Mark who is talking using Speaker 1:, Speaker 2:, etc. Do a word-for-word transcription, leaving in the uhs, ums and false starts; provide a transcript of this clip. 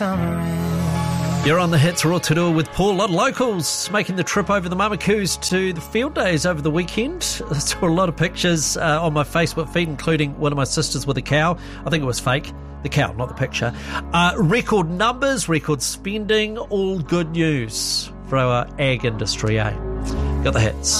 Speaker 1: You're on the Hits Rotorua with Paul. A lot of locals making the trip over the Mamakus to the field days over the weekend. I saw a lot of pictures uh, on my Facebook feed, including one of my sisters with a cow. I think it was fake. The cow, not the picture. Uh, record numbers, record spending, all good news for our ag industry, eh? Got the hits.